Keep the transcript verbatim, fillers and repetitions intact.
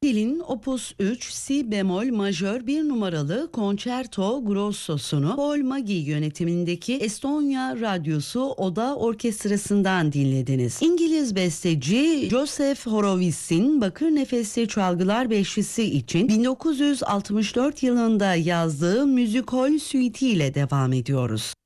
Handel'in Opus üç Si bemol majör bir numaralı Concerto Grossosunu Paul Maggi yönetimindeki Estonya Radyosu Oda Orkestrası'ndan dinlediniz. İngiliz besteci Joseph Horowitz'in Bakır Nefesli Çalgılar Beşlisi için bin dokuz yüz altmış dört yılında yazdığı Müzikol Suite ile devam ediyoruz.